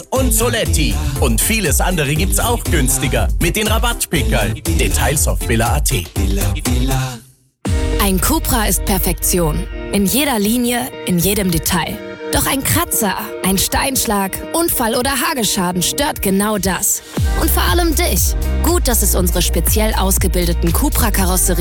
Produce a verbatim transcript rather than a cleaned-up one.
und Soletti. Und vieles andere gibt's auch günstiger mit den Rabattpickerl. Details auf villa punkt at. Ein Cupra ist Perfektion. In jeder Linie, in jedem Detail. Doch ein Kratzer, ein Steinschlag, Unfall oder Hagelschaden stört genau das. Und vor allem dich. Gut, dass es unsere speziell ausgebildeten Cupra-Karosserien